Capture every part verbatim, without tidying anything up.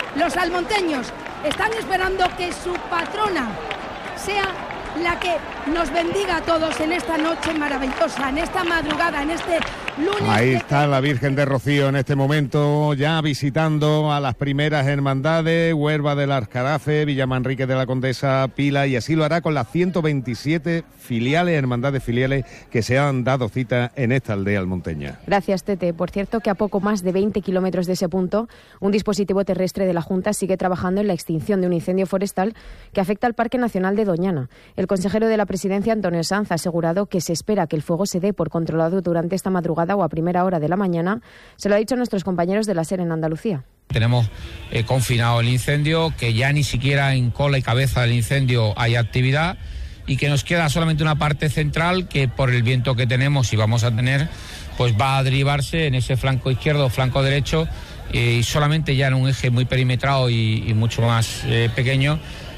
Los almonteños están esperando que su patrona sea la que nos bendiga a todos en esta noche maravillosa, en esta madrugada, en este lunes. Ahí está la Virgen de Rocío en este momento, ya visitando a las primeras hermandades, Huerva del Arzcarafe, Villamanrique de la Condesa, Pila, y así lo hará con las ciento veintisiete filiales, hermandades filiales que se han dado cita en esta aldea almonteña. Gracias, Tete. Por cierto, que a poco más de veinte kilómetros de ese punto, un dispositivo terrestre de la Junta sigue trabajando en la extinción de un incendio forestal que afecta al Parque Nacional de Doñana. El consejero de la Presidencia, Antonio Sanz, ha asegurado que se espera que el fuego se dé por controlado durante esta madrugada o a primera hora de la mañana. Se lo ha dicho a nuestros compañeros de la SER en Andalucía. Tenemos eh, confinado el incendio, que ya ni siquiera en cola y cabeza del incendio hay actividad y que nos queda solamente una parte central que por el viento que tenemos y vamos a tener, pues va a derivarse en ese flanco izquierdo o flanco derecho eh, y solamente ya en un eje muy perimetrado y, y mucho más eh, pequeño.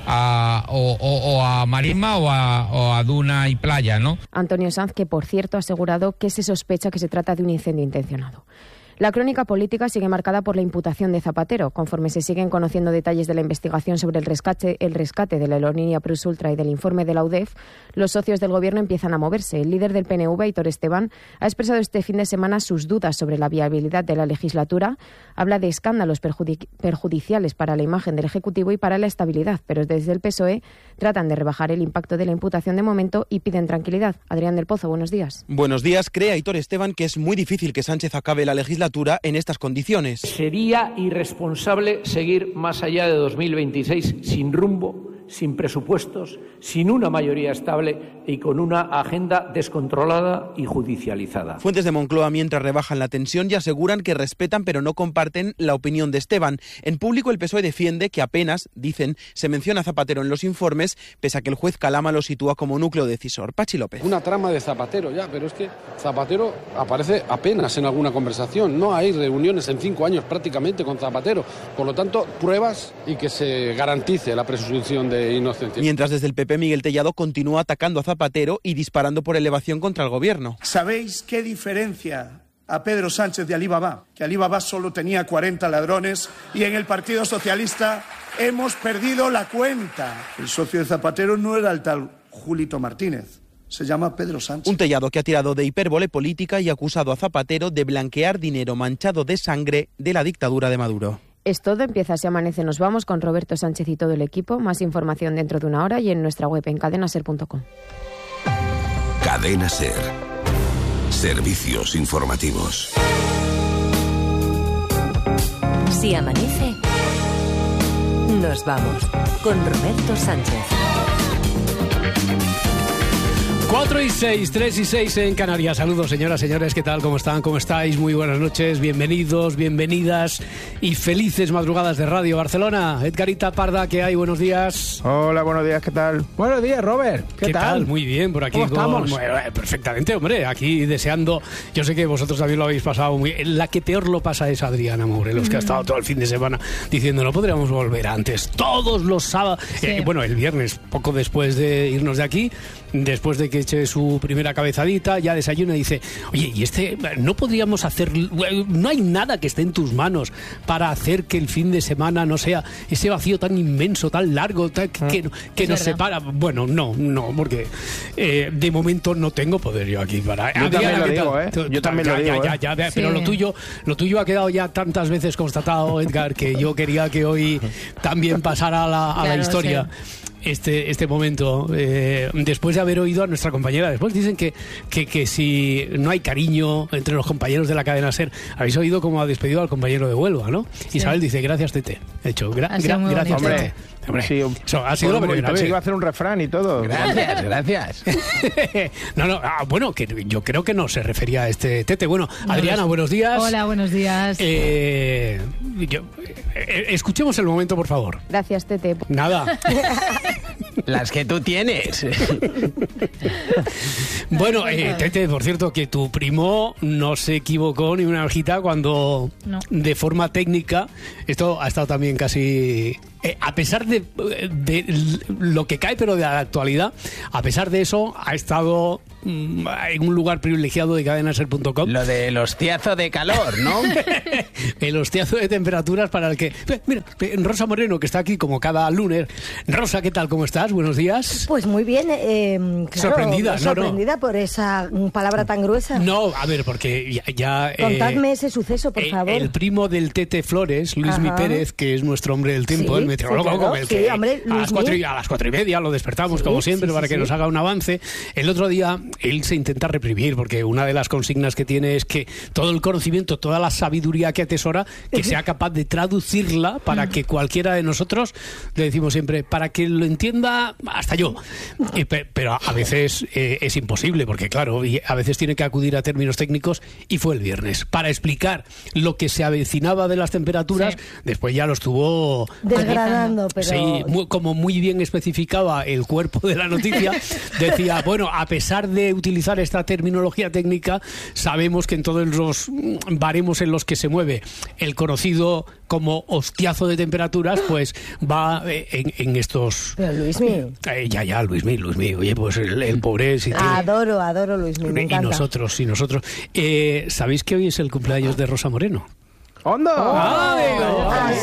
A, o, o, o a marisma o a, o a duna y playa, ¿no? Antonio Sanz, que por cierto ha asegurado que se sospecha que se trata de un incendio intencionado. La crónica política sigue marcada por la imputación de Zapatero. Conforme se siguen conociendo detalles de la investigación sobre el rescate, el rescate de la aerolínea Plus Ultra y del informe de la U D E F, los socios del gobierno empiezan a moverse. El líder del P N V, Aitor Esteban, ha expresado este fin de semana sus dudas sobre la viabilidad de la legislatura. Habla de escándalos perjudic- perjudiciales para la imagen del Ejecutivo y para la estabilidad, pero desde el P S O E tratan de rebajar el impacto de la imputación de momento y piden tranquilidad. Adrián del Pozo, buenos días. Buenos días. Cree Aitor Esteban que es muy difícil que Sánchez acabe la legislatura en estas condiciones. Sería irresponsable seguir más allá de dos mil veintiséis sin rumbo, sin presupuestos, sin una mayoría estable y con una agenda descontrolada y judicializada. Fuentes de Moncloa, mientras rebajan la tensión y aseguran que respetan pero no comparten la opinión de Esteban. En público el P S O E defiende que apenas, dicen, se menciona a Zapatero en los informes, pese a que el juez Calama lo sitúa como núcleo decisor. Pachi López. Una trama de Zapatero ya, pero es que Zapatero aparece apenas en alguna conversación. No hay reuniones en cinco años prácticamente con Zapatero. Por lo tanto, pruebas y que se garantice la presunción de inocencia. Mientras desde el P P Miguel Tellado continúa atacando a Zapatero y disparando por elevación contra el gobierno. ¿Sabéis qué diferencia a Pedro Sánchez de Alibaba? Que Alibaba solo tenía cuarenta ladrones y en el Partido Socialista hemos perdido la cuenta. El socio de Zapatero no era el tal Julito Martínez. Se llama Pedro Sánchez. Un Tellado que ha tirado de hipérbole política y acusado a Zapatero de blanquear dinero manchado de sangre de la dictadura de Maduro. Es todo, empieza Se Amanece, nos vamos con Roberto Sánchez y todo el equipo. Más información dentro de una hora y en nuestra web en cadena ser punto com. Cadena Ser. Servicios informativos. Si amanece, nos vamos con Roberto Sánchez. cuatro y seis, tres y seis en Canarias. Saludos, señoras, señores, ¿qué tal? ¿Cómo están? ¿Cómo estáis? Muy buenas noches, bienvenidos, bienvenidas y felices madrugadas de Radio Barcelona. Edgarita Parda, ¿qué hay? Buenos días. Hola, buenos días, ¿qué tal? Buenos días, Robert, ¿qué, ¿Qué tal? tal? Muy bien, por aquí. ¿Cómo estamos? Con... Bueno, perfectamente, hombre, aquí deseando, yo sé que vosotros también lo habéis pasado muy bien. La que peor lo pasa es Adriana Morelos, que ha estado todo el fin de semana diciendo, no podríamos volver antes, todos los sábados. Sí. Eh, bueno, el viernes, poco después de irnos de aquí, después de que eche su primera cabezadita, ya desayuna y dice, oye, y este, no podríamos hacer, no hay nada que esté en tus manos para hacer que el fin de semana no sea ese vacío tan inmenso, tan largo, tan, que, que nos separa. Bueno, no, no, porque eh, de momento no tengo poder yo aquí para... Yo también lo digo, ¿eh? Tú, yo también ya, lo digo, ya, ¿eh? ya, ya, sí. Pero lo tuyo, lo tuyo ha quedado ya tantas veces constatado, Edgar, que yo quería que hoy también pasara a la, a claro, la historia. Sí. Este, este momento, eh, después de haber oído a nuestra compañera. Después dicen que, que, que si no hay cariño entre los compañeros de la cadena SER, habéis oído cómo ha despedido al compañero de Huelva, ¿no? Sí. Isabel dice, gracias, Tete. De hecho, gra- gra- gracias, Hombre, Tete. Hombre, sí, eso ha sido la primera vez. Iba a hacer un refrán y todo. Gracias, gracias. no, no, ah, bueno, que yo creo que no se refería a este Tete. Bueno, no, Adriana, buenos días. Hola, buenos días. Eh, yo, eh, escuchemos el momento, por favor. Gracias, Tete. Nada. Las que tú tienes. Bueno, eh, Tete, por cierto, que tu primo no se equivocó ni una hojita cuando, no. de forma técnica, esto ha estado también casi... Eh, a pesar de, de lo que cae, pero de la actualidad, a pesar de eso, ha estado en un lugar privilegiado de cadena ser punto com. Lo del hostiazo de calor, ¿no? El hostiazo de temperaturas para el que... Mira, Rosa Moreno, que está aquí como cada lunes. Rosa, ¿qué tal? ¿Cómo estás? Buenos días. Pues muy bien. Eh, claro, sorprendida, sorprendida no, no. por esa palabra tan gruesa. No, a ver, porque ya... ya Contadme eh, ese suceso, por eh, favor. El primo del Tete Flores, Luismi Pérez, que es nuestro hombre del tiempo, sí, el meteorólogo, sí, claro, el sí, que hombre, a, las cuatro y, a las cuatro y media lo despertamos, sí, como siempre, sí, para sí, que sí. nos haga un avance. El otro día, él se intenta reprimir, porque una de las consignas que tiene es que todo el conocimiento, toda la sabiduría que atesora, que sea capaz de traducirla para que cualquiera de nosotros, le decimos siempre, para que lo entienda hasta yo. Eh, pero a veces eh, es imposible, porque claro, y a veces tiene que acudir a términos técnicos, y fue el viernes, para explicar lo que se avecinaba de las temperaturas. Sí. Después ya lo estuvo desgranando, pero... Sí, muy, como muy bien especificaba el cuerpo de la noticia, decía, bueno, a pesar de utilizar esta terminología técnica, sabemos que en todos los baremos en los que se mueve el conocido como hostiazo de temperaturas, pues va en, en estos... Pero Luismi... Eh, ya, ya, Luismi, Luismi, oye, pues el, el pobre... Si tiene... Adoro, adoro Luismi, me encanta. Y nosotros, y nosotros. Eh, ¿Sabéis que hoy es el cumpleaños de Rosa Moreno? ¡Onda! ¡Ah, ¡Ay,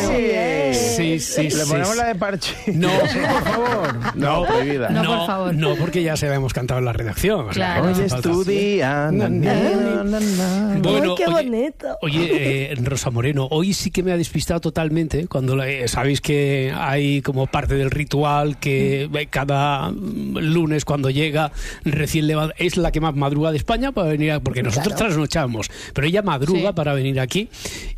sí, sí, Le sí, ponemos sí. la de parche. No, por favor. No, prohibida. No, No, por favor. no, porque ya se la hemos cantado en la redacción. O sea, Claro. no Hoy hace es falta. tu día. Na, na, na, na. Bueno, ¡Ay, qué oye, bonito! Oye, eh, Rosa Moreno, hoy sí que me ha despistado totalmente cuando la- eh, sabéis que hay como parte del ritual que eh, cada mm, lunes cuando llega recién levanta, es la que más madruga de España para venir a, porque nosotros Claro. trasnochamos, pero ella madruga Sí. para venir aquí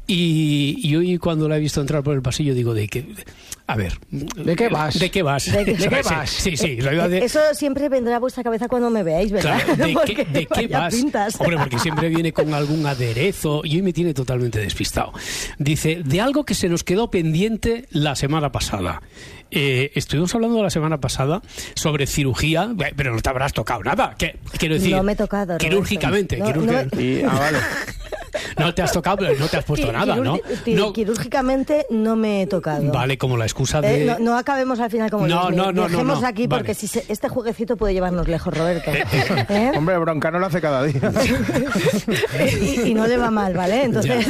y, y hoy cuando la he visto entrar por el pasillo digo de que a ver, ¿de qué vas? ¿De qué vas? ¿De qué- ¿De qué Sí, vas? Sí, sí, lo iba a de- Eso siempre vendrá a vuestra cabeza cuando me veáis, ¿verdad? Claro, ¿de qué, Porque de qué vaya vas? pintas. Hombre, porque siempre viene con algún aderezo y hoy me tiene totalmente despistado. Dice, de algo que se nos quedó pendiente la semana pasada. Eh, estuvimos hablando la semana pasada sobre cirugía, eh, pero no te habrás tocado nada. ¿Qué? Quiero decir, No me he tocado, Roberto. quirúrgicamente. No, quirúrgicamente. no. Y, ah, vale. No te has tocado, pero no te has puesto Qui- nada, ¿no? quirúrgi- ti- No. Quirúrgicamente no me he tocado. Vale, como la excusa de... Eh, no, no acabemos al final como No, Luismi. no, no, no, Dejemos no. aquí Vale. porque si se- este jueguecito puede llevarnos lejos, Roberto. ¿Eh? Hombre, Broncano lo hace cada día. y, y no le va mal, ¿vale? Entonces...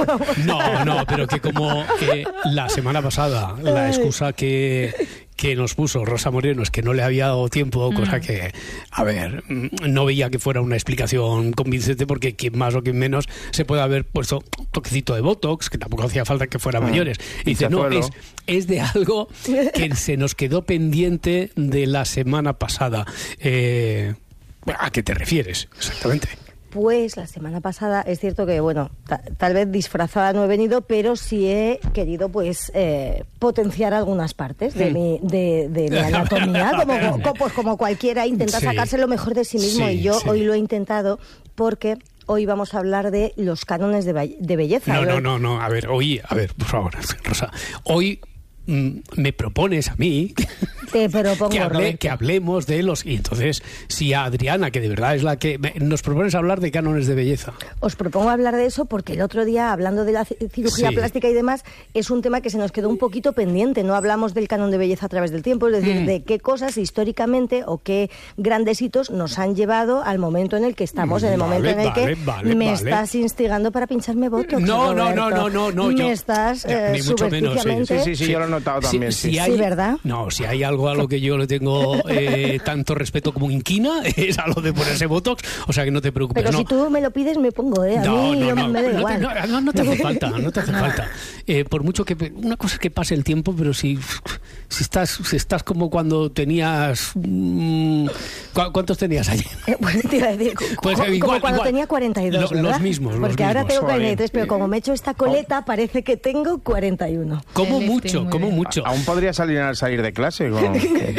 No, no, pero que como eh, la semana pasada la excusa que, que nos puso Rosa Moreno es que no le había dado tiempo, cosa que, a ver, mm, no veía que fuera una explicación convincente porque quien más o quien menos se puede haber puesto un toquecito de Botox, que tampoco hacía falta que fuera mayores. Y dice, no, Pinchazuelo. es, es de algo que se nos quedó pendiente de la semana pasada. Eh, ¿A qué te refieres exactamente? Pues la semana pasada es cierto que, bueno, ta- tal vez disfrazada no he venido, pero sí he querido, pues, eh, potenciar algunas partes de Hmm. mi, de, de mi anatomía, como, como, pues, como cualquiera intenta Sí. sacarse lo mejor de sí mismo, Sí, y yo sí. hoy lo he intentado porque hoy vamos a hablar de los cánones de, be- de belleza. No, Yo- no, no, no. A ver, hoy, a ver, por favor, Rosa. Hoy mm, me propones a mí Te propongo, que, hable- Roberto. que hablemos de los... Y entonces, si a Adriana, que de verdad es la que... me- nos propones hablar de cánones de belleza. Os propongo hablar de eso porque el otro día, hablando de la ci- cirugía Sí. plástica y demás, es un tema que se nos quedó un poquito pendiente. No hablamos del canon de belleza a través del tiempo, es decir, Mm. de qué cosas históricamente o qué grandes hitos nos han llevado al momento en el que estamos, en el Vale, momento en el vale, que vale, me vale. estás instigando para pincharme botox. No, no, no, Roberto. no, no, no, Me yo- estás Eh, eh, ni mucho menos, sí, subrepticiamente- Sí, sí, sí, yo lo he notado también. Si, sí. si hay, Sí, ¿verdad? No, si hay algo a lo que yo le tengo eh, tanto respeto como inquina, es a lo de ponerse Botox, o sea que no te preocupes. Pero no. si tú me lo pides, me pongo, ¿eh? A No, mí no, yo no, me da no te, igual. no, no, no te hace falta, no te hace falta. Eh, por mucho que una cosa es que pase el tiempo, pero si si estás si estás como cuando tenías mm, ¿cu- ¿cuántos tenías ayer? Eh, bueno, te iba a decir, Pues, como, eh, igual, como cuando igual. tenía cuarenta y dos, Lo- los ¿verdad? mismos, los Porque ahora mismos. tengo Joder. cuarenta y tres, pero como me he hecho esta coleta, parece que tengo cuarenta y uno. Como El mucho, lifting, como muy bien. mucho. Aún podría salir al salir de clase. Con...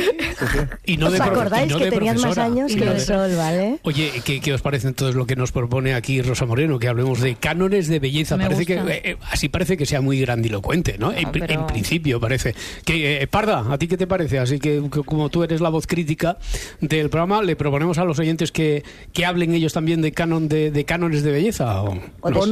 Y no ¿Os de profe- acordáis y no que de tenías más profesora. años Y que no el de- sol, ¿vale? Oye, ¿qué, ¿qué os parece entonces lo que nos propone aquí Rosa Moreno? Que hablemos de cánones de belleza. Me Parece gusta. que eh, eh, así parece que sea muy grandilocuente, ¿no? En, Ah, pri- pero- en principio parece. Que, eh, Parda, ¿a ti qué te parece? Así que, que como tú eres la voz crítica del programa, le proponemos a los oyentes que, que hablen ellos también de canon de, de cánones de belleza. ¿O, O no? de- no?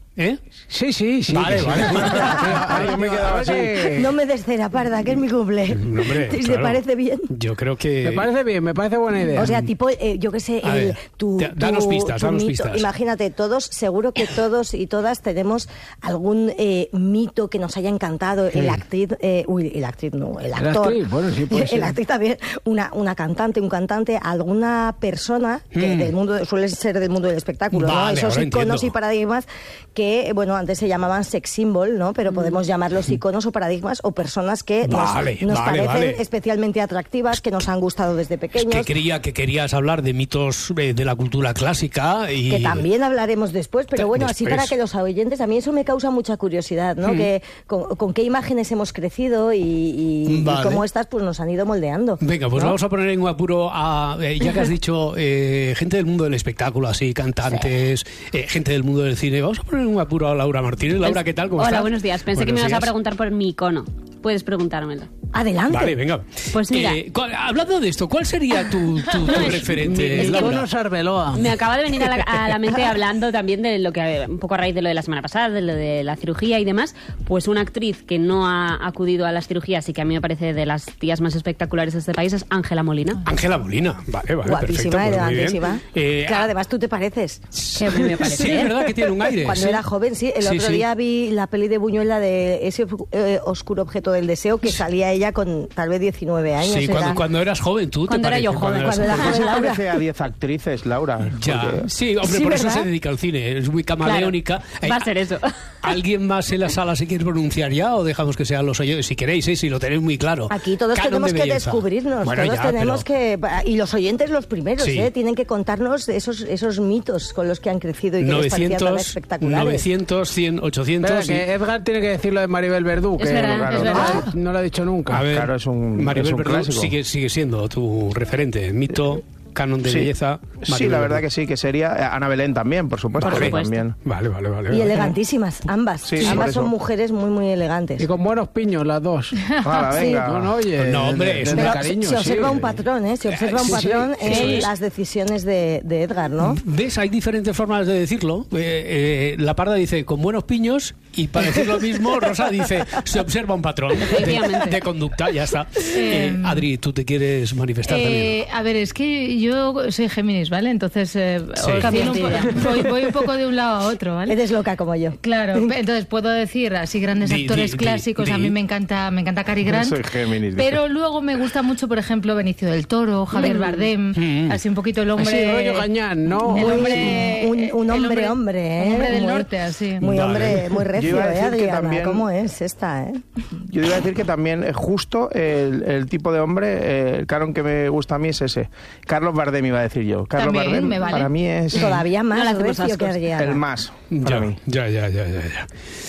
¿Eh? Sí, sí, sí. Vale, sí. vale. Ay, yo me he quedado así. No me des cera parda, que es mi cumple. Hombre, ¿Te claro. parece bien? Yo creo que... Me parece bien, me parece buena idea. O sea, tipo, eh, yo qué sé, A el, ver, tu, te- danos tu- pistas, tu danos mito. pistas. Imagínate, todos, seguro que todos y todas tenemos algún eh, mito que nos haya encantado. El Sí. actriz, eh, uy, el actriz no, el El actor. actriz, bueno, sí, puede el ser. actriz también, una, una cantante, un cantante, alguna persona que Mm. del mundo, suele ser del mundo del espectáculo, ¿no? Vale, Esos ahora iconos entiendo. y paradigmas que, bueno, antes se llamaban sex symbol, ¿no? Pero podemos llamarlos iconos o paradigmas o personas que nos- Vale, nos, vale, parecen vale. especialmente atractivas, que nos han gustado desde pequeños. Que quería que querías hablar de mitos eh, de la cultura clásica y... Que también hablaremos después, pero bueno, así Después. para que los oyentes, a mí eso me causa mucha curiosidad, ¿no? Mm. Que con, con qué imágenes hemos crecido y, y- y Vale. cómo estas pues nos han ido moldeando. Venga, pues ¿no? vamos a poner en un apuro a, eh, ya que has dicho, eh, gente del mundo del espectáculo, así, cantantes, eh, gente del mundo del cine. Vamos a poner en un apuro a Laura Martínez. Laura, ¿qué tal? ¿Cómo Hola, estás? buenos días. Pensé que Buenos me ibas a días. preguntar por mi icono. Puedes preguntármelo. Adelante. Vale, venga. Pues mira. Eh, ¿cuál- hablando de esto, ¿cuál sería tu, tu, tu referente, es que Laura? Arbeloa. Me acaba de venir a la, a la mente hablando también de lo que, un poco a raíz de lo de la semana pasada, de lo de la cirugía y demás, pues una actriz que no ha acudido a las cirugías y que a mí me parece de las tías más espectaculares de este país es Ángela Molina. Ángela Molina, vale, vale, Guapísima, perfecto, pues muy bien. elegantísima. Eh, Claro, además tú te pareces. Que me parece. Sí, es verdad que tiene un aire. Cuando sí. era joven, sí. El Sí, otro sí. día vi la peli de Buñuela de ese eh, oscuro objeto del deseo, que salía ella con tal vez diecinueve años. Sí, cuando, era- cuando eras joven, tú Cuando te era yo parece, joven, eras cuando era joven. joven. Se Laura. parece a diez actrices, Laura. Ya, porque- sí, hombre, Sí, por eso ¿verdad? se dedica al cine, es muy camaleónica. Va a ser eso. ¿Alguien más en la sala se quiere pronunciar ya o dejamos que sean los oyentes? Si queréis, ¿eh? Si lo tenéis muy claro. Aquí todos Canon tenemos de que belleza. descubrirnos, Bueno, todos ya, tenemos pero que... Y los oyentes los primeros, Sí. ¿eh? Tienen que contarnos esos, esos mitos con los que han crecido y que les parecían tan novecientos, espectaculares. novecientos, cien, ochocientos... Espera, que Edgar tiene que decir lo de Maribel Verdú, Es que verdad, claro, es no, verdad. lo- no lo ha dicho nunca. A ver, claro, es un, Maribel es un Verdú clásico. sigue, sigue siendo tu referente, mito, canon de Sí. belleza. Sí, Maribel la verdad Verdú. que sí, que sería eh, Ana Belén también, por supuesto. Por que supuesto. También. Vale, vale, vale. Y vale. elegantísimas, ambas. Sí, por ambas eso. son mujeres muy, muy elegantes. Y con buenos piños las dos. Ah, Hala, Sí. venga. No, no, oye. No, hombre, es desde una- Pero cariño, se observa sí. un patrón, ¿eh? Se observa un Sí, sí, patrón eso en es. las decisiones de, de Edgar, ¿no? ¿Ves? Hay diferentes formas de decirlo. Eh, eh, la Parda dice con buenos piños y para decir lo mismo, Rosa dice se observa un patrón de, Efectivamente. de conducta, ya está. Eh, Adri, ¿tú te quieres manifestar Eh, a ver, es que yo soy Géminis, ¿vale? Entonces eh, Sí. oscilo un Cambia de po- voy, voy un poco de un lado a otro, ¿vale? Eres loca como yo. Claro, entonces puedo decir así grandes Di, actores di, clásicos, di, a di. mí me encanta, me encanta Cary Grant. Soy Géminis, dice. Pero luego me gusta mucho, por ejemplo, Benicio del Toro, Javier Mm. Bardem, Mm. así un poquito el hombre. Así, rollo Gañán, ¿no? El Muy- hombre, un, un el hombre, hombre, ¿eh? un hombre del Muy- norte, así. Muy Vale. hombre, muy Yo recio, iba a ¿eh, decir que Adriana? también- ¿Cómo es esta, eh? Yo iba a decir que también es justo el, el tipo de hombre, eh, el canon que me gusta a mí es ese. Carlos Bardem iba a decir yo. Carlos También, Bardem me vale. para mí es Todavía No le más hacemos recio que ascos. Adriana. el más para Ya, mí. ya, ya, ya, ya, ya.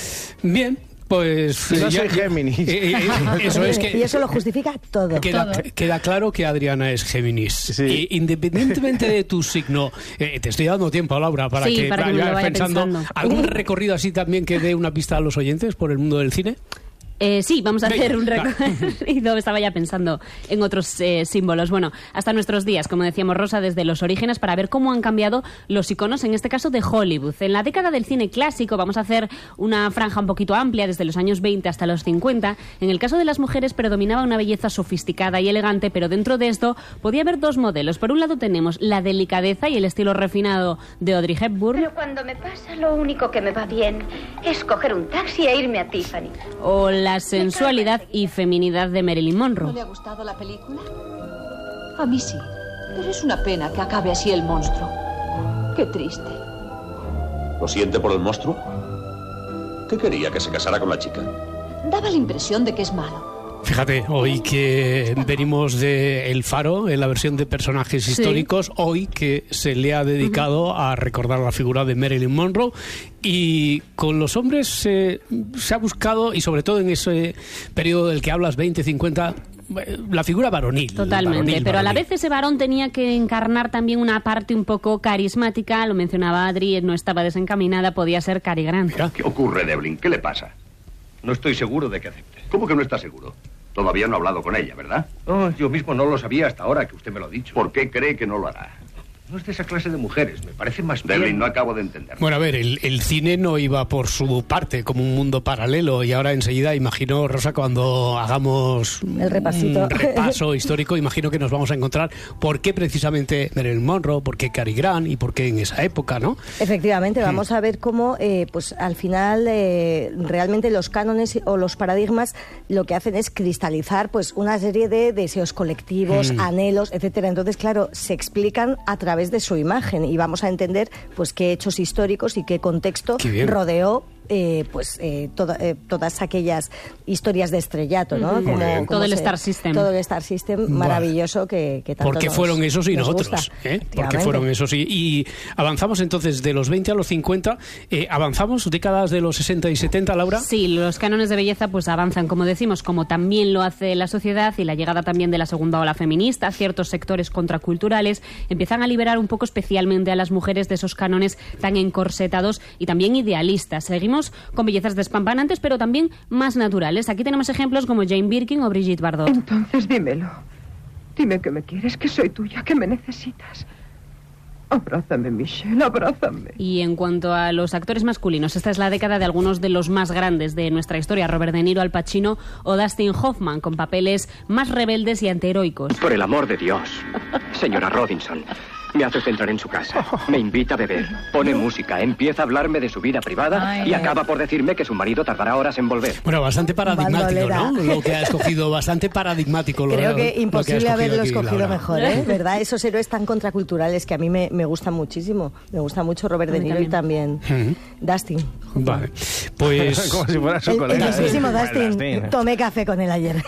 Bien, pues... Y no ya- soy Géminis. eh, eh, eh, eso es que... Y eso lo justifica todo. Queda, Todo. queda claro que Adriana es Géminis. Sí. Y independientemente de tu signo, eh, te estoy dando tiempo, Laura, para Sí, que para que me lo vayas vaya pensando. pensando. ¿Algún recorrido así también que dé una pista a los oyentes por el mundo del cine? Eh, sí, vamos a Venga, hacer un claro. recorrido. Estaba ya pensando en otros eh, símbolos. Bueno, hasta nuestros días, como decíamos Rosa, desde los orígenes, para ver cómo han cambiado los iconos, en este caso de Hollywood. En la década del cine clásico vamos a hacer una franja un poquito amplia, desde los años veinte hasta los cincuenta. En el caso de las mujeres predominaba una belleza sofisticada y elegante, pero dentro de esto podía haber dos modelos. Por un lado tenemos la delicadeza y el estilo refinado de Audrey Hepburn, Pero cuando me pasa, lo único que me va bien es coger un taxi e irme a Tiffany. o la sensualidad y feminidad de Marilyn ¿No Monroe. le ha gustado la película? A mí sí, pero es una pena que acabe así el monstruo. Qué triste. ¿Lo siente por el monstruo? ¿Qué quería? ¿Que se casara con la chica? Daba la impresión de que es malo. Fíjate, hoy que venimos de El Faro, en la versión de personajes Sí. históricos, hoy que se le ha dedicado a recordar la figura de Marilyn Monroe, y con los hombres eh, se ha buscado, y sobre todo en ese periodo del que hablas, veinte, cincuenta, eh, la figura varonil. Totalmente, varonil, pero a la varonil. vez ese varón tenía que encarnar también una parte un poco carismática, lo mencionaba Adri, no estaba desencaminada, podía ser Cary Grant. ¿Qué ocurre, Devlin? ¿Qué le pasa? No estoy seguro de que acepte. ¿Cómo que no está seguro? Todavía no ha hablado con ella, ¿verdad? Oh, yo mismo no lo sabía hasta ahora que usted me lo ha dicho. ¿Por qué cree que no lo hará? No es de esa clase de mujeres, me parece más bien... Devlin, no acabo de entender. Bueno, a ver, el, el cine no iba por su parte como un mundo paralelo y ahora enseguida, imagino, Rosa, cuando hagamos el repasito. un repaso histórico, imagino que nos vamos a encontrar por qué precisamente Marilyn Monroe, por qué Cary Grant y por qué en esa época, ¿no? Efectivamente, vamos a ver cómo, eh, pues al final, eh, realmente los cánones o los paradigmas lo que hacen es cristalizar pues una serie de deseos colectivos, mm. anhelos, etcétera. Entonces, claro, se explican a través de su imagen y vamos a entender pues qué hechos históricos y qué contexto rodeó eh, pues eh, toda, eh, todas aquellas historias de estrellato, ¿no? Uh-huh. Como, como todo el se, Star System. Todo el Star System maravilloso que, que tanto Porque nos, fueron esos y nosotros, gusta, ¿eh? Porque fueron esos y, y avanzamos entonces de los veinte a los cincuenta, eh, avanzamos décadas de los sesenta y setenta, Laura. Sí, los cánones de belleza pues avanzan, como decimos, como también lo hace la sociedad y la llegada también de la segunda ola feminista, ciertos sectores contraculturales empiezan a liberar un poco especialmente a las mujeres de esos cánones tan encorsetados y también idealistas. Seguimos con bellezas despampanantes, pero también más naturales. Aquí tenemos ejemplos como Jane Birkin o Brigitte Bardot. Entonces dímelo. Dime que me quieres, que soy tuya, que me necesitas. Abrázame, Michelle, abrázame. Y en cuanto a los actores masculinos, esta es la década de algunos de los más grandes de nuestra historia. Robert De Niro, Al Pacino o Dustin Hoffman, con papeles más rebeldes y antiheroicos. Por el amor de Dios, señora Robinson, me hace entrar en su casa, me invita a beber, pone música, empieza a hablarme de su vida privada Ay, y acaba por decirme que su marido tardará horas en volver. Bueno, bastante paradigmático, Bandolera. ¿No? Lo que ha escogido, bastante paradigmático. Creo lo, que lo imposible que haberlo aquí, escogido Laura. mejor, ¿eh? ¿Verdad? Esos héroes tan contraculturales que a mí me, me gustan muchísimo. Me gusta mucho Robert De Niro y también uh-huh. Dustin. Vale, pues... Como si fuera su el, colega. El mismísimo ¿eh? Dustin. Dustin. Tomé café con él ayer.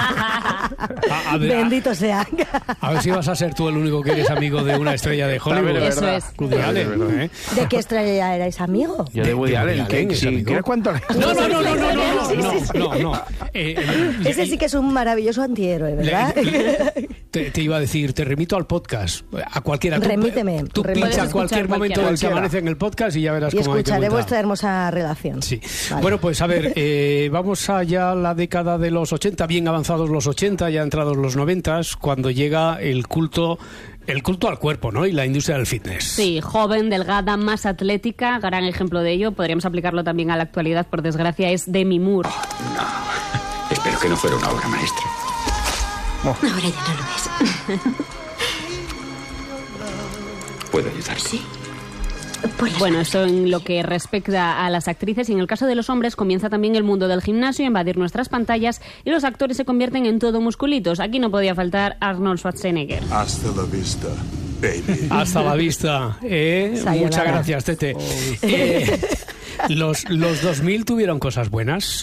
a, a ver, Bendito sea. A ver si vas a ser tú el único que eres amigo de una estrella de Hollywood. Eso es. Woody Allen, ¿eh? ¿De qué estrella erais amigo? Yo de Woody Allen. ¿Quién es amigo? ¿Quieres cuánto le... No, no, no, no, no, no, no, Sí, no, sí, sí. no, no. Eh, eh, Ese sí que es un maravilloso antihéroe, ¿verdad? Le- le- te, te iba a decir, te remito al podcast, a cualquiera. Tú- Remíteme, Tú remíteme. pincha cualquier Escuchar momento del que cualquiera. amanece en el podcast y ya verás Y cómo hay que escucharé montar. vuestra hermosa relación. Sí. Vale. Bueno, pues a ver, eh, vamos allá a la década de los ochenta, bien avanzados los ochenta, ya entrados los noventa, cuando llega el culto, el culto al cuerpo, ¿no? Y la industria del fitness. Sí, joven, delgada, más atlética, gran ejemplo de ello, podríamos aplicarlo también a la actualidad, por desgracia, es Demi Moore. No, espero que no fuera una obra maestra. Ahora ya no lo es. ¿Puedo ayudar? Sí. Bueno, esto en lo que respecta a las actrices, y en el caso de los hombres comienza también el mundo del gimnasio a invadir nuestras pantallas y los actores se convierten en todo musculitos. Aquí no podía faltar Arnold Schwarzenegger. Hasta la vista, baby. Hasta la vista. Eh, Sayonara. muchas gracias, Tete. Eh, los, los dos mil tuvieron cosas buenas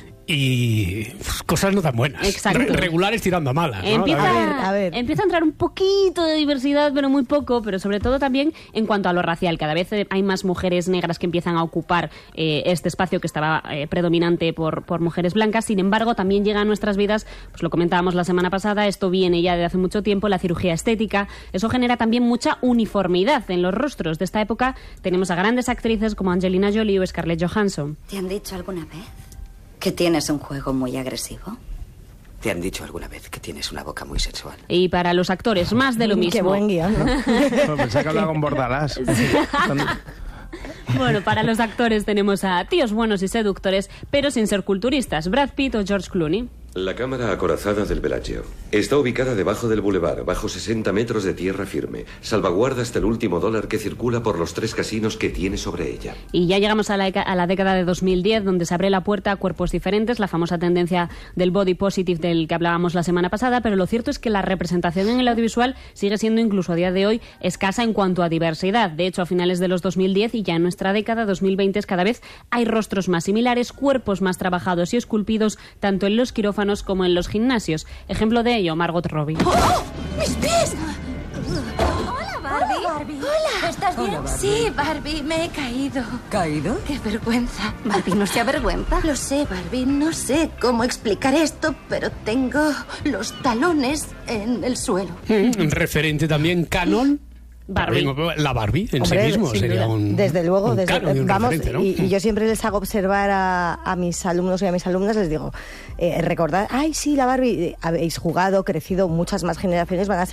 y pues, cosas no tan buenas. Exacto. Re- regulares tirando a malas, ¿no? Empieza, La A ver, a ver. empieza a entrar un poquito de diversidad, pero muy poco, pero sobre todo también en cuanto a lo racial. Cada vez eh, hay más mujeres negras que empiezan a ocupar eh, este espacio que estaba eh, predominante por, por mujeres blancas. Sin embargo, también llega a nuestras vidas, pues lo comentábamos la semana pasada, esto viene ya de hace mucho tiempo, la cirugía estética. Eso genera también mucha uniformidad en los rostros. De esta época tenemos a grandes actrices como Angelina Jolie o Scarlett Johansson. ¿Te han dicho alguna vez que tienes un juego muy agresivo? ¿Te han dicho alguna vez que tienes una boca muy sexual? Y para los actores, más de lo mismo. Qué buen guión, ¿no? Pues pensé que hablaba con Bordalás. Bueno, para los actores tenemos a tíos buenos y seductores, pero sin ser culturistas, Brad Pitt o George Clooney. La cámara acorazada del Bellagio está ubicada debajo del bulevar, bajo sesenta metros de tierra firme. Salvaguarda hasta el último dólar que circula por los tres casinos que tiene sobre ella. Y ya llegamos a la, deca- a la década de dos mil diez, donde se abre la puerta a cuerpos diferentes, la famosa tendencia del body positive del que hablábamos la semana pasada, pero lo cierto es que la representación en el audiovisual sigue siendo incluso a día de hoy escasa en cuanto a diversidad. De hecho, a finales de los dos mil diez y ya en nuestra década dos mil veinte cada vez hay rostros más similares, cuerpos más trabajados y esculpidos, tanto en los quirófanos como en los gimnasios. Ejemplo de ello, Margot Robbie. ¡Oh! ¡Mis pies! Hola, Barbie. Hola, Barbie. Hola. ¿Estás bien? Hola, Barbie. Sí, Barbie, me he caído. ¿Caído? ¡Qué vergüenza! Barbie, no se avergüenza. Lo sé, Barbie, no sé cómo explicar esto, pero tengo los talones en el suelo. Mm, referente también canon. Barbie. La Barbie en Hombre, sí mismo sin sería duda. un Desde luego, un desde, canon y un vamos, referente, ¿no? y, y yo siempre les hago observar a, a mis alumnos y a mis alumnas, les digo, eh, recordad, ay, sí, la Barbie, eh, habéis jugado, crecido, muchas más generaciones van a seguir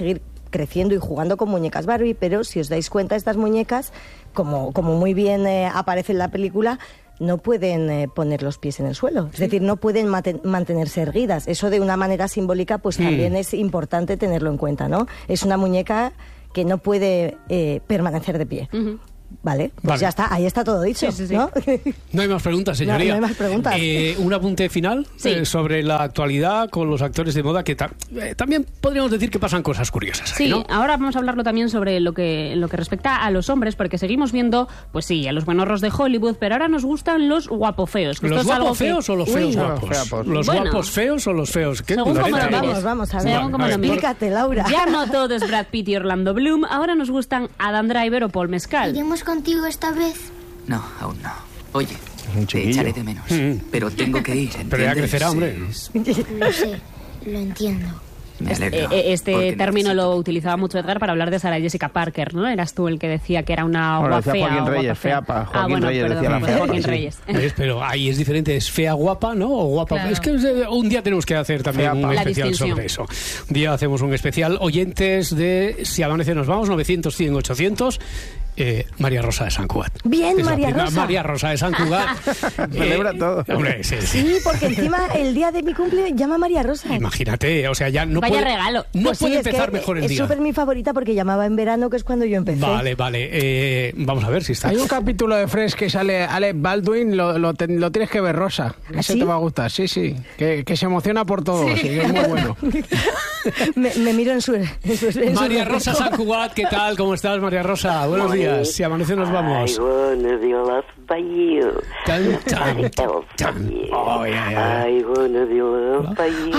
creciendo y jugando con muñecas Barbie, pero si os dais cuenta, estas muñecas, como, como muy bien eh, aparece en la película, no pueden eh, poner los pies en el suelo. Es decir, no pueden mate- mantenerse erguidas. Eso de una manera simbólica, pues Mm. también es importante tenerlo en cuenta, ¿no? Es una muñeca que no puede eh, permanecer de pie. Uh-huh. Vale, pues Vale. ya está, ahí está todo dicho, Sí, sí, sí. ¿no? No hay más preguntas, señoría. No, no hay más preguntas. Eh, un apunte final Sí. eh, sobre la actualidad con los actores de moda, que ta- eh, también podríamos decir que pasan cosas curiosas. ahí, Sí, ¿no? ahora vamos a hablarlo también sobre lo que, lo que respecta a los hombres, porque seguimos viendo, pues sí, a los buenorros de Hollywood, pero ahora nos gustan los guapofeos. que ¿Los esto es algo guapos que- feos o los Uy, feos no, guapos? feapos. ¿Los Bueno. guapos feos o los feos? ¿Qué? Según Me como parece lo que- mires. Vamos, vamos a ver. Según como A lo ver, mires. Explícate, Laura. Ya no todo es Brad Pitt y Orlando Bloom, ahora nos gustan Adam Driver o Paul Mescal. ¿Iremos contigo esta vez? No, aún no. Oye, un te chiquillo. echaré de menos. Mm. Pero tengo que ir, Pero ya ¿entiendes? crecerá, hombre. Es- Lo sé, lo entiendo. Me Eh, alegro. eh, Este porque término necesito- lo utilizaba mucho Edgar para hablar de Sarah Jessica Parker, ¿no? Eras tú el que decía que era una Bueno, guapa decía fea. Joaquín o guapa Reyes, fea. fea pa- ah, Joaquín bueno, Reyes perdón, decía la pues fea, Joaquín sí. Reyes. ¿Ves? Pero ahí es diferente, es fea guapa, ¿no? O guapa. Claro. Es que eh, un día tenemos que hacer también Fea un pa. La especial distinción. sobre eso. Un día hacemos un especial. Oyentes de Si Amanece Nos Vamos, novecientos, cien, ochocientos. Eh, María Rosa de Sant Cugat. Bien, Es la María primera Rosa. María Rosa de Sant Cugat. Celebra todo. Hombre, sí, sí. Sí, porque encima el día de mi cumple llama María Rosa. Imagínate, o sea, ya no Vaya puede, regalo. no Pues sí, puede es que empezar mejor el es día. súper mi favorita porque llamaba en verano, que es cuando yo empecé. Vale, vale. Eh, vamos a ver si está. Hay un capítulo de Friends que sale Alec Baldwin, lo, lo, te- lo tienes que ver, Rosa. Ese ¿Sí? te va a gustar, sí, sí. Que, que se emociona por todo, sí, que es muy bueno. me, me miro en su... En su en su- María Rosa Sant Cugat, ¿qué tal? ¿Cómo estás, María Rosa? Buenos días. Si Amanece Nos Vamos. I wanna be loved by you. Tan, tan, Nobody else tan. but you. Oh, yeah, yeah. I wanna be loved by you.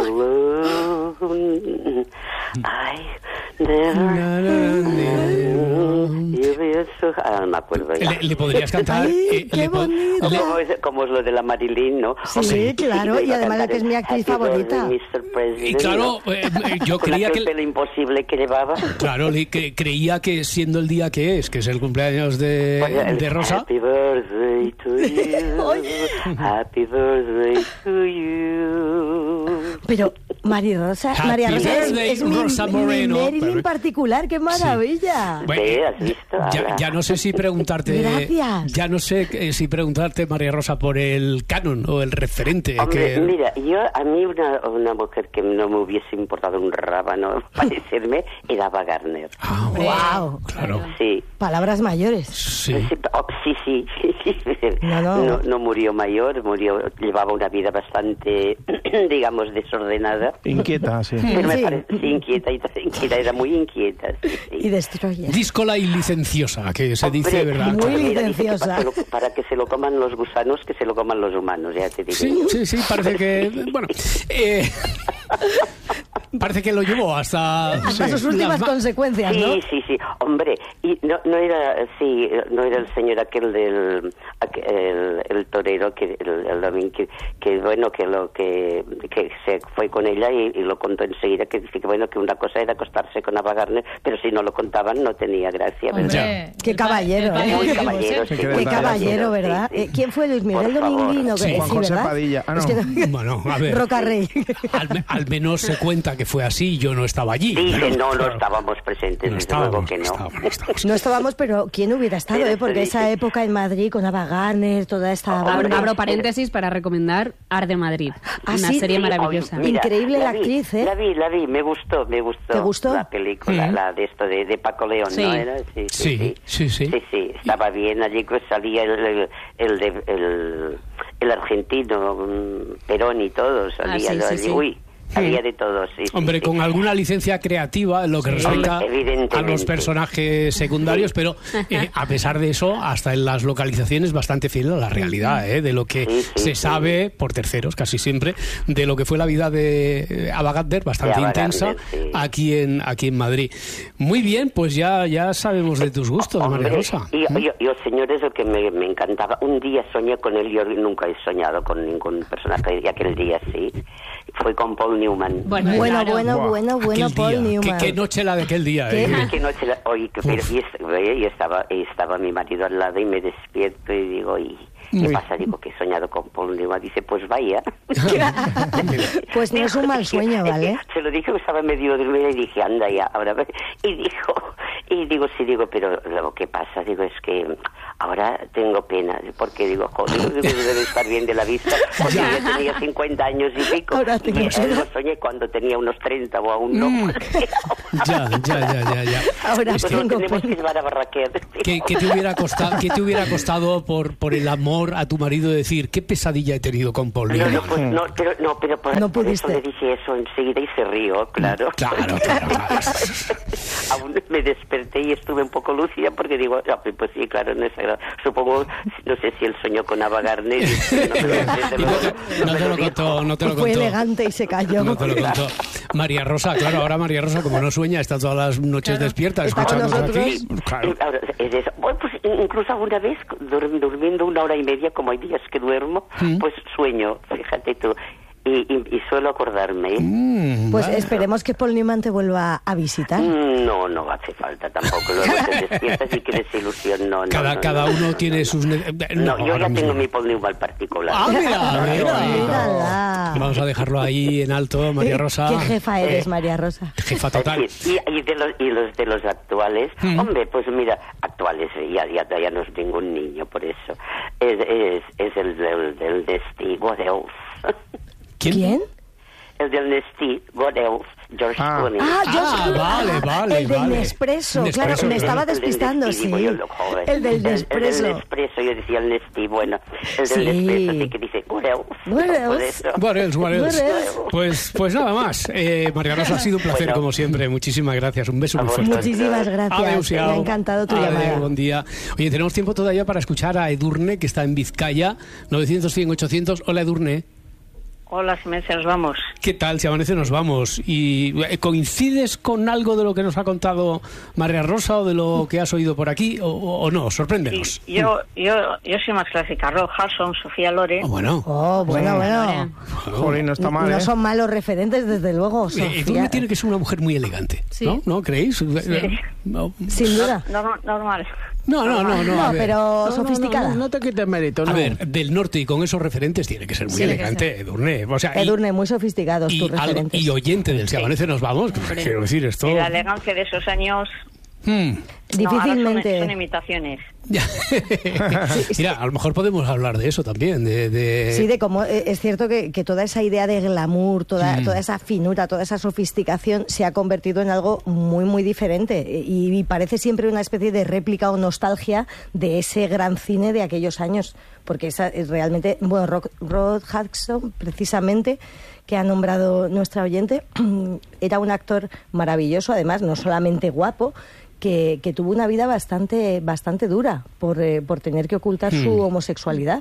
Alone. I never. You be so- Ah, no me acuerdo ya. Le, le podrías cantar. Ay, eh, qué le po- bonito. le- Como es, como es lo de la Marilyn, ¿no? Sí, Hombre, claro, y iba a además cantar que es mi el actriz Happy favorita. Birthday, mister President, Y claro, ¿no? eh, eh, yo Con creía aquel que... pelo imposible que llevaba. Claro, le- que- creía que siendo el día que es, que es el cumpleaños de, Oye, el de Rosa... Happy birthday to you. Happy birthday to you. Pero María Rosa, Happy María Rosa es, birthday, es mi, Rosa mi Moreno. Marilyn particular, qué maravilla. Bueno, Sí, ¿has visto? ya, Ahora. ya no sé si preguntarte... Gracias. Ya no sé eh, si preguntarte, María Rosa, por el canon o el referente. Hombre, que... mira, yo a mí una, una mujer que no me hubiese importado un rábano parecerme era Ava Gardner. Ah, Wow. Claro. Sí. Palabras mayores. Sí. Sí, oh, sí, sí, sí, sí. No, no. No, no murió mayor, murió, llevaba una vida bastante, digamos, desordenada. Inquieta, sí. Pero me Sí. parece sí, inquieta, y inquieta, era muy inquieta. Sí, sí. Y destroyer. Díscola y licenciosa, que se Hombre, dice, ¿verdad? muy mira, dice que licenciosa. para, que lo- para que se lo coman los gusanos, que se lo coman los humanos, ya te digo. Sí, sí, sí, parece que... Bueno, eh, parece que lo llevó hasta... Hasta sí, sus últimas las ma- consecuencias, ¿no? Sí, sí, sí, hombre, y no, no era, sí, no era el señor aquel del, aqu- el, el torero que, el, el domingo, que, que bueno, que lo que, que se fue con ella y, y lo contó enseguida, que dice que bueno, que una cosa era acostarse con Ava Gardner, pero si no lo contaban no tenía gracia, ¿verdad? Hombre, Qué el pa- caballero, el padre ¿eh? Muy de caballero, José. sí, Qué muy Qué caballero, sí, ¿verdad? sí. Eh, ¿Quién fue Luis Miguel Por favor. Dominguino? Sí. Que- Juan José ¿verdad? Padilla. Ah, no. Es que no- Bueno, a ver. Roca Rey. Al, me- al menos se cuenta que fue así, yo no estaba allí. Dice, pero- no, no pero- estábamos presentes, No desde luego estábamos, que no. estábamos, estábamos. No estábamos, pero ¿quién hubiera estado? Pero Eh? Porque sí, esa sí. época en Madrid con Ava Gardner, toda esta... Hombre, Abro, banda. abro paréntesis para recomendar Arde Madrid, Ah, una sí, serie sí, maravillosa. Mira, Increíble la vi, actriz, ¿eh? La vi, la vi, me gustó, me gustó. ¿Te gustó? La película, Mm. la de esto de, de Paco León, Sí. ¿no era? Sí, Sí, sí, sí. Sí, sí, estaba bien. Allí pues salía el, el, el, de- el, el argentino, mm, Perón y todo, salía Ah, sí, sí, allí. sí. Uy, había de todo, sí. sí, Hombre, sí. con alguna licencia creativa en lo que Sí. respecta Hombre, evidentemente. a los personajes secundarios, Sí. pero eh, a pesar de eso, hasta en las localizaciones bastante fiel a la realidad, ¿eh? De lo que Sí, sí, se sí. sabe, por terceros casi siempre, de lo que fue la vida de eh, Ava Gardner, bastante De Ava intensa, Gardner, sí. aquí en aquí en Madrid. Muy bien, pues ya, ya sabemos de tus gustos, María Hombre, Rosa. Y, ¿Mm? yo, yo, señores, lo que me, me encantaba, un día soñé con él, yo nunca he soñado con ningún personaje, y aquel día sí, fue con Paul Newman. Bueno, Bueno, claro. bueno, Buah, bueno, bueno, aquel Paul día. Newman. Qué, qué noche la de aquel día, ¿Qué? ¿eh? Que noche la- oye, que- pero, y, est- y estaba, y estaba mi marido al lado y me despierto y digo, y ¿Qué pasa? Digo, que he soñado con Paul Newman. Dice, pues vaya. Pues no es un mal sueño, ¿vale? Se lo dije que estaba medio dormida y dije, anda ya, ahora. Y dijo, y digo, sí, digo, pero lo que pasa, digo, es que ahora tengo pena, porque digo, joder, digo, debe estar bien de la vista, porque yo tenía cincuenta años y pico, ahora y él lo soñé cuando tenía unos treinta o aún no. Mm. Ya, ya, ya, ya, ya. Ahora es que tengo tenemos que llevar a barraquear. ¿Qué, qué te hubiera costado, qué te hubiera costado por, por el amor a tu marido decir, qué pesadilla he tenido con Paul Newman? No, no, pues, no, pero, no, pero por, no por pudiste. eso le dije eso enseguida y se rió, claro. Claro, claro, claro. Aún me desperté y estuve un poco lúcida porque digo, ah, pues sí, claro, no es agrada. Supongo, no sé si él soñó con Ava Gardner. No, no, no te lo contó, no te lo contó. Fue elegante y se cayó. No te lo contó. María Rosa, claro, ahora María Rosa, como no sueña, está todas las noches claro. despierta, escuchándonos aquí. Claro. Es eso. Bueno, pues incluso alguna vez, durmiendo una hora y media, como hay días que duermo, ¿Mm? pues sueño, fíjate tú. Y, y, y suelo acordarme. ¿eh? Mm, pues vale. Esperemos que Paul Newman te vuelva a visitar. No, no hace falta tampoco. Luego te despiertas y crees ilusión. No, no, cada no, cada no, uno no, tiene no, sus... No, no yo ya tengo mi Paul Newman particular. Ah, mira, mira, mira. Vamos a dejarlo ahí en alto, María Rosa. ¿Qué jefa eres, eh, María Rosa? Jefa total. Sí, y, y, de los, y los de los actuales, mm. hombre, pues mira, actuales, ya, ya, ya no es ningún niño, por eso. Es, es, es el del, del Nesty, What Else. ¿Quién? ¿Quién? El del Nesty, What Else, George ah. Clooney. Ah, George ah, vale, vale, el del vale. Nespresso, Nespresso, claro, me claro. estaba despistando, el sí. Yo lo, el del Nespresso. El, el del Nespresso, yo decía el Nesty, bueno, el sí. del Nespresso sí que dice, What Else. What else? What else, what else. Pues, pues nada más. Eh, María Rosa, ha sido un placer, bueno, como siempre. Muchísimas gracias. Un beso muy fuerte. Muchísimas gracias. Adeu, me ha encantado tu Adeu, llamada. Buen día. Oye, tenemos tiempo todavía para escuchar a Edurne, que está en Vizcaya, novecientos, cien, ochocientos. Hola, Edurne. Hola, si amanece nos vamos. ¿Qué tal? Si amanece nos vamos. ¿Y coincides con algo de lo que nos ha contado María Rosa o de lo que has oído por aquí o, o no? Sorpréndenos. Sí, yo, yo, yo soy más clásica. Rob Hudson, Sofía Loren. Oh, bueno. Oh, bueno, bueno. Joder, no está mal, No ¿eh? son malos referentes, desde luego. Eh, tú tiene que ser una mujer muy elegante, sí. ¿no? ¿No creéis? Sí. No. Sin duda. No, no, normal. No, no, no, no. No, pero no, sofisticada. No, no, no te quites mérito, no. A ver, del norte y con esos referentes tiene que ser muy sí, elegante, Edurne. O sea, Edurne, muy sofisticados y, tus referentes. Y oyente del Si amanece nos vamos, Hombre. quiero decir esto. Y la elegancia de esos años... Hmm. Difícilmente. No, son, son imitaciones. Mira, a lo mejor podemos hablar de eso también. De, de... Sí, de cómo eh, es cierto que, que toda esa idea de glamour, toda, mm. toda esa finura, toda esa sofisticación se ha convertido en algo muy, muy diferente. Y, y parece siempre una especie de réplica o nostalgia de ese gran cine de aquellos años. Porque esa es realmente. Bueno, Rock, Rod Hudson, precisamente, que ha nombrado nuestra oyente, era un actor maravilloso, además, no solamente guapo. Que, que tuvo una vida bastante bastante dura por, eh, por tener que ocultar hmm. su homosexualidad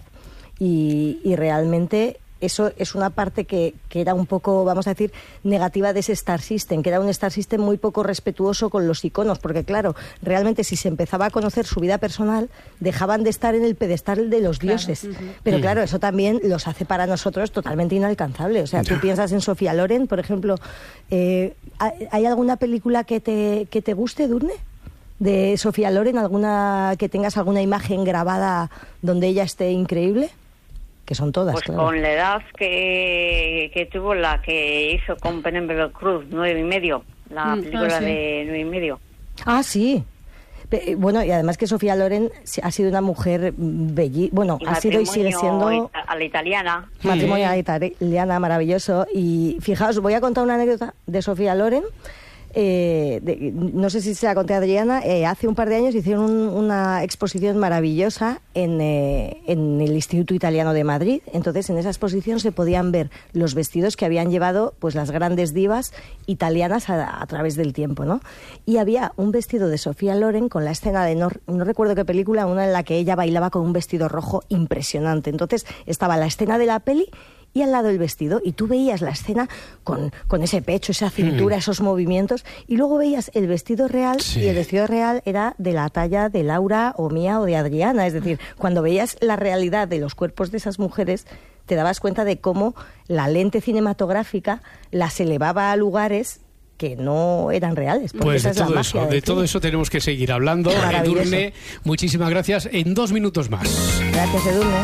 y, y realmente eso es una parte que, que era un poco, vamos a decir, negativa de ese Star System, que era un Star System muy poco respetuoso con los iconos, porque claro, realmente si se empezaba a conocer su vida personal, dejaban de estar en el pedestal de los claro. dioses. Uh-huh. Pero Hmm. claro, eso también los hace para nosotros totalmente inalcanzables. O sea, tú piensas en Sofía Loren, por ejemplo, eh, ¿hay alguna película que te, que te guste, Durne? De Sofía Loren, alguna que tengas alguna imagen grabada donde ella esté increíble, que son todas. Pues claro. Con la edad que, que tuvo la que hizo con Penélope Cruz, nueve y medio, la Mm, película ah, sí. de nueve y medio. Ah, sí. Pe- Bueno, y además que Sofía Loren ha sido una mujer bellísima, bueno, Y ha sido y sigue siendo matrimonio a la italiana. matrimonio a la italiana, maravilloso. Y fijaos, voy a contar una anécdota de Sofía Loren. Eh, de, no sé si se la conté a Adriana, eh, hace un par de años hicieron un, una exposición maravillosa en, eh, en el Instituto Italiano de Madrid. Entonces, en esa exposición se podían ver los vestidos que habían llevado pues las grandes divas italianas a, a través del tiempo, ¿no? Y había un vestido de Sofía Loren con la escena de, no, no recuerdo qué película, una en la que ella bailaba con un vestido rojo impresionante. Entonces, estaba la escena de la peli y al lado el vestido, y tú veías la escena con, con ese pecho, esa cintura, mm. esos movimientos, y luego veías el vestido real, sí. y el vestido real era de la talla de Laura o mía o de Adriana. Es decir, cuando veías la realidad de los cuerpos de esas mujeres, te dabas cuenta de cómo la lente cinematográfica las elevaba a lugares que no eran reales. Pues de esa todo es la eso, de del todo cine. eso tenemos que seguir hablando. Maravilloso. Edurne, muchísimas gracias. En dos minutos más. Gracias, Edurne.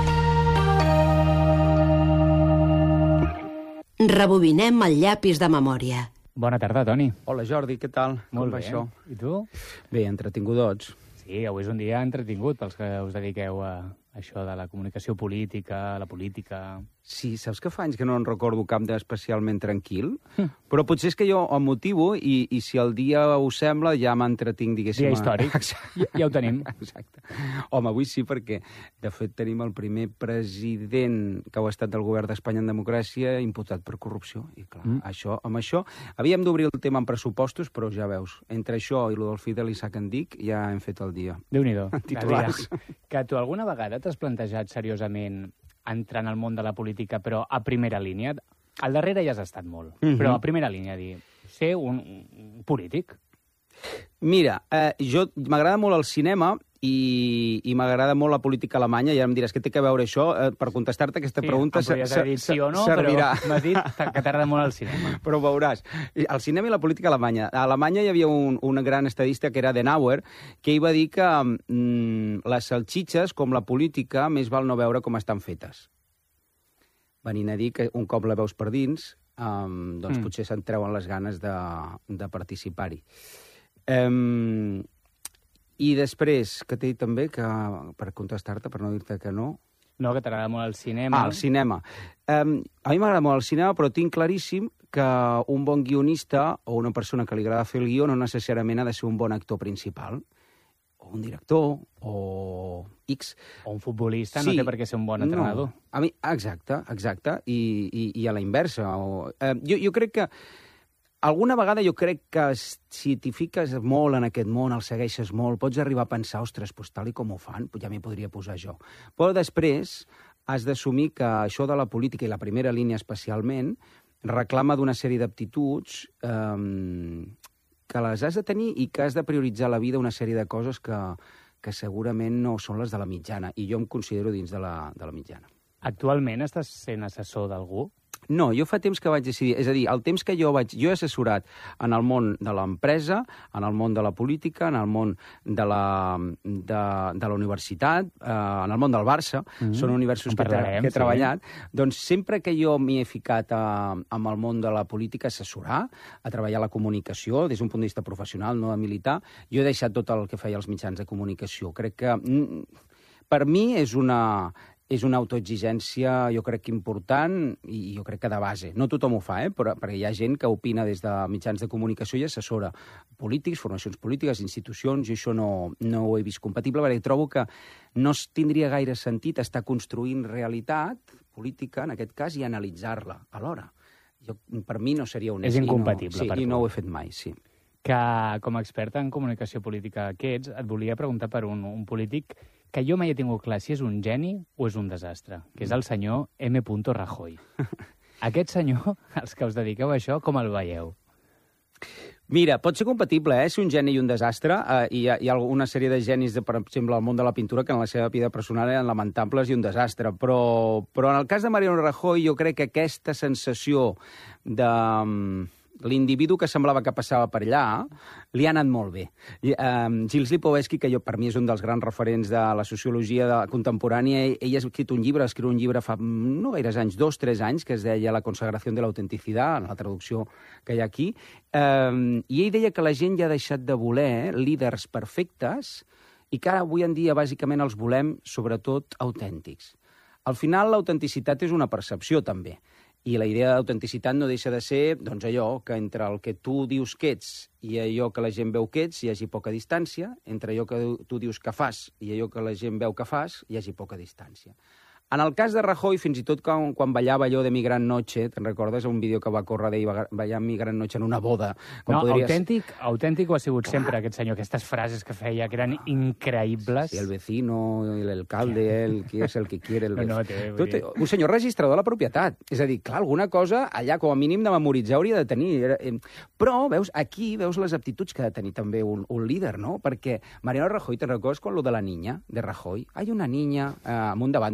Rebobinem el llapis de memòria. Bona tarda, Toni. Hola, Jordi, què tal? Molt Com va bé. això? I tu? Bé, entretingudots. Sí, avui és un dia entretingut pels que us dediqueu a això de la comunicació política, la política... Sí, saps que fa anys que no en recordo cap d'especialment tranquil? Mm. Però potser és que jo em motivo i, i si el dia us sembla ja m'entretinc, diguéssim... Dia històric. Ja, ja ho tenim. Exacte. Home, avui sí, perquè de fet tenim el primer president que ha estat del govern d'Espanya en democràcia imputat per corrupció. I clar, mm. això, amb això... Havíem d'obrir el tema en pressupostos, però ja veus, entre això i lo del fill de l'Isaac en Dic ja hem fet el dia. Déu-n'hi-do. Titulars. Que tu alguna vegada t'has plantejat seriosament entrar en el món de la política, però a primera línia? Al darrere ja has estat molt, mm -hmm. però a primera línia, dir, ser un, un polític. Mira, eh, jo m'agrada molt el cinema i, i m'agrada molt la política alemanya, i ara em diràs, què té que veure això? Eh, per contestar-te aquesta sí, pregunta em podries haver dit sí o no, servirà. Però m'has dit que t'agrada molt el cinema. Però ho veuràs. El cinema i la política alemanya. A Alemanya hi havia un, un gran estadista que era Adenauer, que ell va dir que mm, les salxitxes, com la política, més val no veure com estan fetes. Venint a dir que un cop la veus per dins, um, doncs mm. potser se'n treuen les ganes de, de participar-hi. Um, I després, que t'he dit també, que per contestar-te, per no dir-te que no... No, que t'agrada molt el cinema. Ah, el cinema. Um, a mi m'agrada molt el cinema, però tinc claríssim que un bon guionista o una persona que li agrada fer el guió no necessàriament ha de ser un bon actor principal, o un director, o X. O un futbolista sí. No té per què ser un bon entrenador. No. A mi, exacte, exacte, i, i, i a la inversa. O, eh, jo, jo crec que alguna vegada jo crec que si t'hi fiques molt en aquest món, el segueixes molt, pots arribar a pensar, ostres, doncs tal i com ho fan, ja m'hi podria posar jo. Però després has d'assumir que això de la política, i la primera línia especialment, reclama d'una sèrie d'aptituds eh, que les has de tenir i que has de prioritzar a la vida una sèrie de coses que, que segurament no són les de la mitjana, i jo em considero dins de la, de la mitjana. Actualment estàs sent assessor d'algú? No, jo fa temps que vaig decidir... És a dir, el temps que jo vaig... Jo he assessorat en el món de l'empresa, en el món de la política, en el món de la, de, de la universitat, eh, en el món del Barça, mm-hmm. Són universos que, que he treballat. Sí. Doncs sempre que jo m'hi he ficat a, amb el món de la política a assessorar, a treballar la comunicació, des d'un punt de vista professional, no de militar, jo he deixat tot el que feia els mitjans de comunicació. Crec que, mm, per mi, és una... és una autoexigència, jo crec que important, i jo crec que de base. No tothom ho fa, eh? Però, perquè hi ha gent que opina des de mitjans de comunicació i assessora polítics, formacions polítiques, institucions, i això no, no ho he vist compatible, perquè trobo que no tindria gaire sentit estar construint realitat política, en aquest cas, i analitzar-la alhora. Jo, per mi no seria honest. És incompatible, i no, sí, per i tu. no ho he fet mai, sí. Que, com a experta en comunicació política que ets, et volia preguntar per un, un polític que jo mai he tingut clar si és un geni o és un desastre, que és el senyor M. Rajoy. Aquest senyor, els que us dediqueu a això, com el veieu? Mira, pot ser compatible, eh? Ser un geni i un desastre. Eh, hi, ha, hi ha una sèrie de genis, de, per exemple, al món de la pintura, que en la seva vida personal eren lamentables i un desastre. Però, però en el cas de Mariano Rajoy, jo crec que aquesta sensació de... l'individu que semblava que passava per allà, li ha anat molt bé. I, um, Gilles Lipovetsky, que jo, per mi és un dels grans referents de la sociologia de, contemporània, ell, ell ha escrit un llibre, escriu un llibre fa no gaires anys, dos, tres anys, que es deia La consagració de l'autenticitat, en la traducció que hi ha aquí, um, i ell deia que la gent ja ha deixat de voler líders perfectes i que ara, avui en dia, bàsicament els volem, sobretot, autèntics. Al final, l'autenticitat és una percepció, també. I la idea d'autenticitat no deixa de ser, doncs, allò que entre el que tu dius que ets i allò que la gent veu que ets hi hagi poca distància, entre allò que tu dius que fas i allò que la gent veu que fas hi hagi poca distància. En el cas de Rajoy, fins i tot quan, quan ballava allò de Mi Gran Noche, te'n recordes un vídeo que va córrer d'ell ballant Mi Gran Noche en una boda? No, podries... autèntic, autèntic ho ha sigut Clar. sempre, aquest senyor, aquestes frases que feia, que eren increïbles. Sí, el vecino, l'alcalde, el qui és el que quiere... El no, no, té, Tot, un senyor registrador de la propietat. És a dir, clar, alguna cosa allà, com a mínim de memoritzar, hauria de tenir. Però, veus, aquí veus les aptituds que ha de tenir també un, un líder, no? Perquè Mariano Rajoy, te'n recordes con lo de la niña de Rajoy? Hay una niña, eh, amb un debat mític,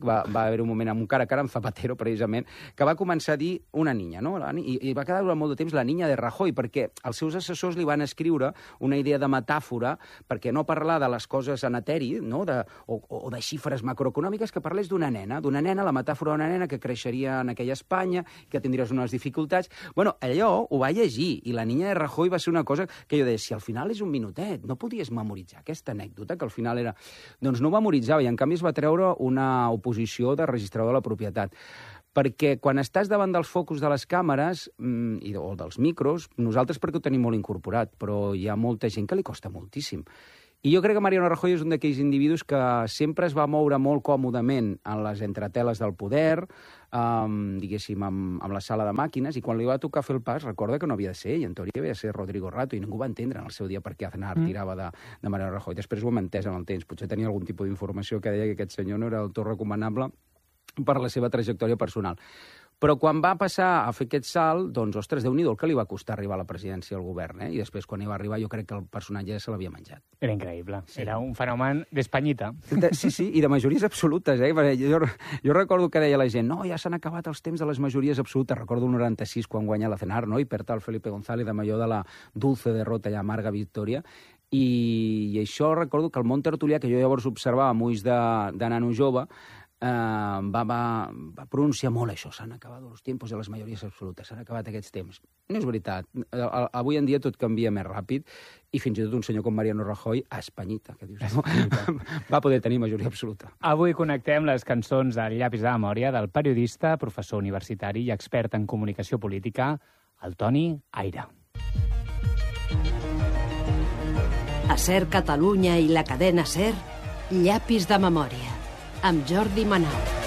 va, va haver un moment amb un cara a cara amb Zapatero, precisament, que va començar a dir una niña, no? I, i va quedar durant molt de temps la niña de Rajoy, perquè els seus assessors li van escriure una idea de metàfora perquè no parlar de les coses en eteri, no? de, o, o de xifres macroeconòmiques, que parlés d'una nena, d'una nena, la metàfora d'una nena que creixeria en aquella Espanya, que tindries unes dificultats. Bueno, allò ho va llegir, i la niña de Rajoy va ser una cosa que jo deia, si al final és un minutet, no podies memoritzar aquesta anècdota, que al final era... Doncs no ho memoritzava, i en canvi es va treure una oposició de registrador de la propietat. Perquè quan estàs davant dels focus de les càmeres mmm, i, o dels micros, nosaltres perquè ho tenim molt incorporat, però hi ha molta gent que li costa moltíssim. I jo crec que Mariano Rajoy és un d'aquells individus que sempre es va moure molt còmodament en les entreteles del poder, um, diguéssim, amb, amb la sala de màquines, i quan li va tocar fer el pas, recorda que no havia de ser ell, en teoria havia de ser Rodrigo Rato, i ningú va entendre en el seu dia per què Aznar mm. tirava de, de Mariano Rajoy. Després ho hem entès en el temps, potser tenia algun tipus d'informació que deia que aquest senyor no era del tot recomanable per la seva trajectòria personal. Però quan va passar a fer aquest salt, doncs, ostres, Déu-n'hi-do el que li va costar arribar a la presidència del govern, eh? I després, quan hi va arribar, jo crec que el personatge ja se l'havia menjat. Era increïble. Sí. Era un fenomen d'espanyita. De, sí, sí, i de majories absolutes, eh? Jo, jo recordo que deia la gent, no, ja s'han acabat els temps de les majories absolutes. Recordo el noranta-sis, quan guanya l'Aznar, no? I per tal Felipe González, amb allò de la dulce derrota i amarga victòria. I, i això recordo que el món tertulià, que jo llavors observava amb ulls de, de nano jove, Uh, va, va, va pronunciar molt això, s'han acabat els temps de les majories absolutes, s'han acabat aquests temps. No és veritat, avui en dia tot canvia més ràpid, i fins i tot un senyor com Mariano Rajoy, a Espanyita, que dius, no? va poder tenir majoria absoluta. Avui connectem les cançons del Llapis de Memòria del periodista, professor universitari i expert en comunicació política, el Toni Aire. A Ser Catalunya i la cadena Ser, Llapis de Memòria, amb Jordi Manau.